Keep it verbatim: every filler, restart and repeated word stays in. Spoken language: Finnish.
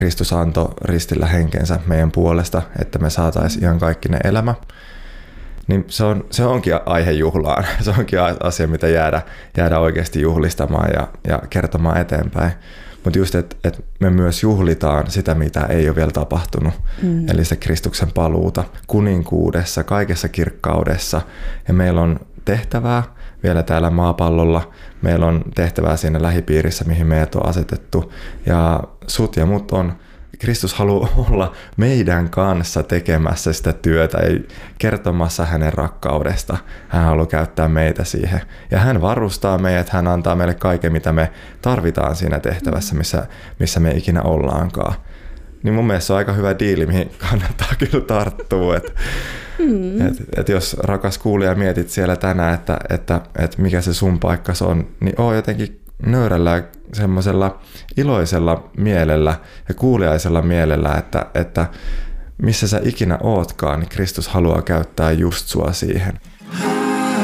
Kristus antoi ristillä henkensä meidän puolesta, että me saataisiin ihan kaikkinen elämä. Niin se, on, se onkin aihe juhlaan. Se onkin asia, mitä jäädä, jäädä oikeasti juhlistamaan ja, ja kertomaan eteenpäin. Mutta just, että et me myös juhlitaan sitä, mitä ei ole vielä tapahtunut. Mm. Eli se Kristuksen paluuta kuninkuudessa, kaikessa kirkkaudessa. Ja meillä on tehtävää vielä täällä maapallolla. Meillä on tehtävää siinä lähipiirissä, mihin meidät on asetettu. Ja sut ja mut on. Kristus haluaa olla meidän kanssa tekemässä sitä työtä ja kertomassa hänen rakkaudesta. Hän haluaa käyttää meitä siihen. Ja hän varustaa meidät, hän antaa meille kaiken, mitä me tarvitaan siinä tehtävässä, missä, missä me ikinä ollaankaan. Niin mun mielestä se on aika hyvä diili, mihin kannattaa kyllä tarttua. Et, mm. et, et jos rakas kuulija mietit siellä tänään, että, että, että mikä se sun paikkas on, niin oo jotenkin nöyrällä semmoisella iloisella mielellä ja kuuliaisella mielellä, että, että missä sä ikinä ootkaan, niin Kristus haluaa käyttää just sua siihen.